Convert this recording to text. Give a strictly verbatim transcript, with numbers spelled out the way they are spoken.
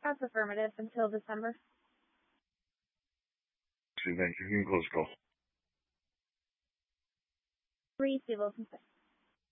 That's affirmative until December. Thank you. You can close the call. Reese Wilson.